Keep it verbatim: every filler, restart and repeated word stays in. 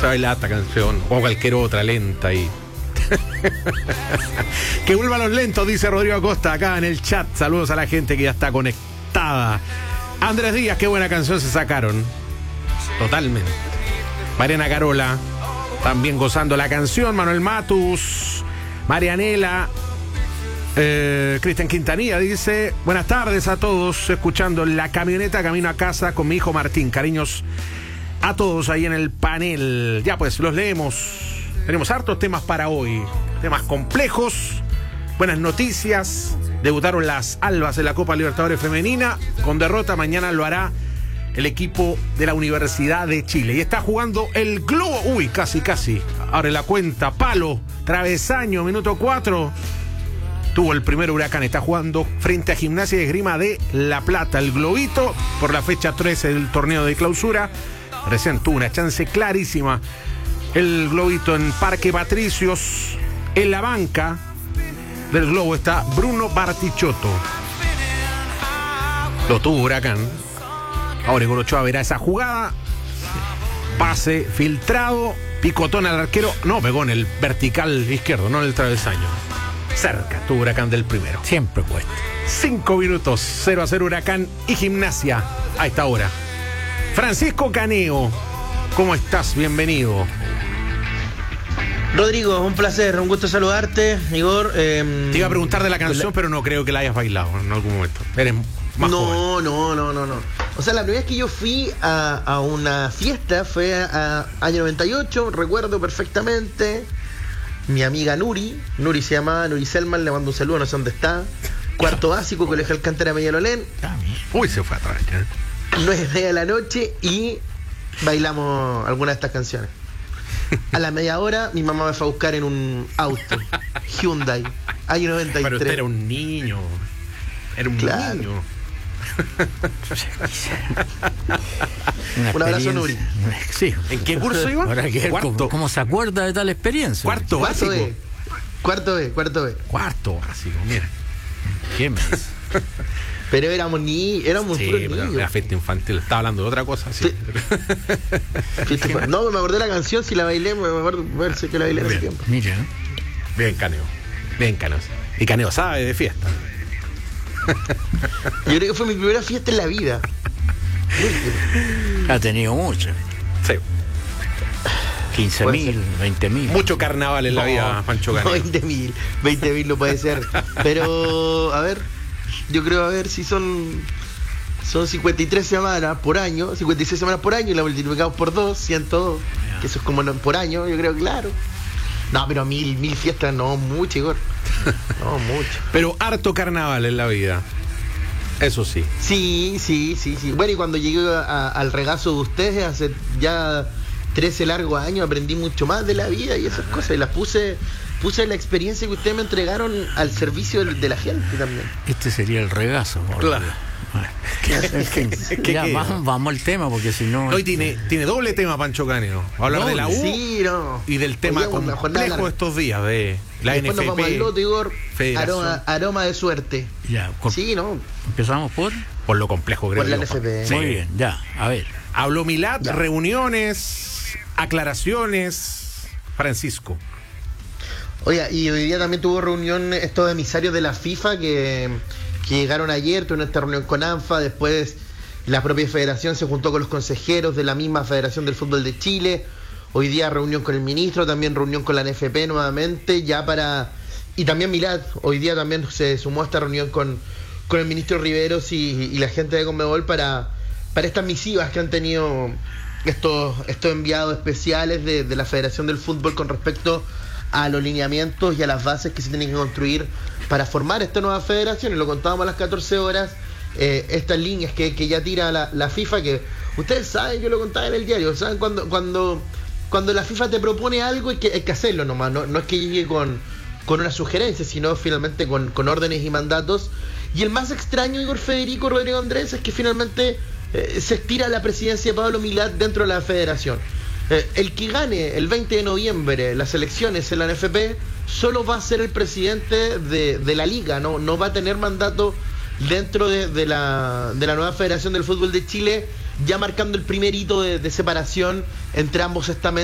a bailar esta canción, o cualquier otra lenta y... Que vuelvan los lentos, dice Rodrigo Acosta acá en el chat. Saludos a la gente que ya está conectada. Andrés Díaz, qué buena canción se sacaron. Totalmente. Mariana Carola, también gozando la canción. Manuel Matus, Marianela, eh, Cristian Quintanilla dice: buenas tardes a todos, escuchando la camioneta camino a casa con mi hijo Martín. Cariños a todos ahí en el panel. Ya pues, los leemos. Tenemos hartos temas para hoy, temas complejos, buenas noticias. Debutaron las Albas en la Copa Libertadores Femenina. Con derrota mañana lo hará el equipo de la Universidad de Chile. Y está jugando el Globo. Uy, casi, casi. Abre la cuenta. Palo, travesaño, minuto cuatro. Tuvo el primer Huracán. Está jugando frente a Gimnasia de Esgrima de La Plata. El Globito, por la fecha trece del torneo de clausura. Recién tuvo una chance clarísima. El Globito en Parque Patricios. En la banca del Globo está Bruno Bartichotto. Lo tuvo Huracán. Ahora Igor Ochoa verá esa jugada. Pase filtrado. Picotón al arquero. No, pegó en el vertical izquierdo, no en el travesaño. Cerca tuvo Huracán del primero. Siempre cuesta. Cinco minutos. cero a cero Huracán y Gimnasia a esta hora. Francisco Caneo, ¿cómo estás? Bienvenido. Rodrigo, un placer, un gusto saludarte, Igor. Eh, Te iba a preguntar de la canción, la... pero no creo que la hayas bailado en algún momento. Eres más no, joven. No, no, no, no. O sea, la primera vez que yo fui a, a una fiesta fue a, a año noventa y ocho, recuerdo perfectamente. Mi amiga Nuri, Nuri se llamaba, Nuri Selman, le mando un saludo, no sé dónde está. Cuarto básico, Colegio Alcántara Peñalolén. Uy, se fue atrás, ¿eh? Nueve de la noche y bailamos algunas de estas canciones. A la media hora mi mamá me fue a buscar en un auto Hyundai, año noventa y tres. Pero usted era un niño. Era un claro. niño. Un abrazo, Nuri. Sí. ¿En qué curso iba? ¿Cómo, ¿Cómo se acuerda de tal experiencia? Cuarto Cuarto básico. B. Cuarto B, cuarto B. Cuarto básico, mira. ¿Quién me dice? Pero éramos ni, éramos Sí, puros pero niños. la fiesta infantil. Estaba hablando de otra cosa, sí. Sí. No, me acordé de la canción, si la bailé, me acuerdo verse que la bailé en ese tiempo. Mira. Bien, Caneo. Bien, Caneo. Y Caneo sabe de fiesta. Yo creo que fue mi primera fiesta en la vida. Ha tenido mucho. Sí. quince mil, veinte mil. Mucho carnaval en la No, vida, Pancho Caneo. No, veinte mil. veinte mil no puede ser. Pero, a ver, yo creo, a ver si son. Son cincuenta y tres semanas por año, cincuenta y seis semanas por año, y la multiplicamos por dos, ciento dos. Yeah. Que eso es como por año, yo creo, claro. No, pero mil, mil fiestas, no, mucho, Igor. No, mucho. Pero harto carnaval en la vida. Eso sí. Sí, sí, sí, sí. Bueno, y cuando llegué a, al regazo de ustedes hace ya trece largos años, aprendí mucho más de la vida y esas ah, cosas. Y las puse, puse la experiencia que ustedes me entregaron al servicio de, de la gente también. Este sería el regazo. Claro. ¿Qué, ¿Qué, ya, qué? Vamos, vamos al tema, porque si no... Hoy tiene, tiene doble tema, Pancho Caneo. Hablar no, de la U sí, no. y del tema complejo de estos días, de la N F P. Después nos vamos al lote, Igor. Aroma, aroma de suerte. Ya, con... Sí, ¿no? Empezamos por... Por lo complejo, creo. Por la N F P. Sí. Muy bien, ya, a ver. Habló Milad, ya. Reuniones, aclaraciones. Francisco. Oye, y hoy día también tuvo reunión estos emisarios de la FIFA que... que llegaron ayer, tuvieron esta reunión con ANFA, después la propia federación se juntó con los consejeros de la misma Federación del Fútbol de Chile, hoy día reunión con el ministro, también reunión con la N F P nuevamente, ya para... Y también Milad, hoy día también se sumó a esta reunión con, con el ministro Riveros y, y la gente de Conmebol para, para estas misivas que han tenido estos, estos enviados especiales de, de la Federación del Fútbol con respecto a los lineamientos y a las bases que se tienen que construir para formar esta nueva federación. Y lo contábamos a las catorce horas, eh, estas líneas que, que ya tira la, la FIFA, que ustedes saben, yo lo contaba en el diario, saben cuando cuando cuando la FIFA te propone algo hay que, hay que hacerlo nomás, no, no es que llegue con, con una sugerencia, sino finalmente con, con órdenes y mandatos. Y el más extraño, Igor Federico Rodrigo Andrés, es que finalmente eh, se estira la presidencia de Pablo Milad dentro de la federación. Eh, el que gane el veinte de noviembre las elecciones en la N F P solo va a ser el presidente de, de la liga, no, no va a tener mandato dentro de, de, la, de la nueva Federación del Fútbol de Chile, ya marcando el primer hito de, de separación entre ambos estamentos.